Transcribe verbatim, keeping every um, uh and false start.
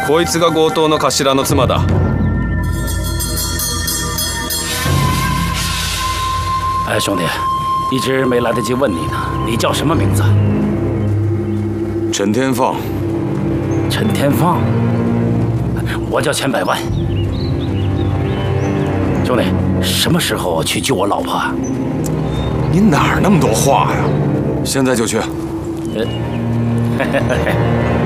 こいつが強盗の頭の妻だ。 哎，兄弟，一直没来得及问你呢，你叫什么名字？ 陈天放。 陈天放。我叫钱百万。兄弟，什么时候去救我老婆啊？ 你哪儿那么多话呀？现在就去。 呃，嘿嘿嘿嘿。